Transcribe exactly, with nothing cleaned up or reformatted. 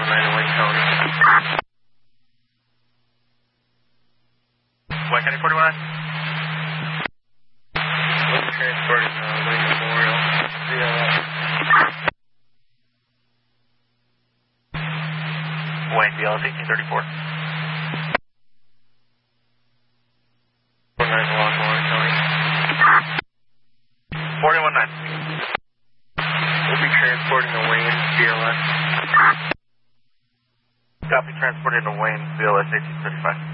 one nine in Wayne County. Wayne County forty-one nine? What's transporting uh, Wayne Memorial? V L S. Wayne, V L S eighteen thirty-four. one nine block, Wayne County. forty-one nine. We'll be transporting to Wayne, V L S. Copy, transporting to Wayne, V L S eighteen thirty-five.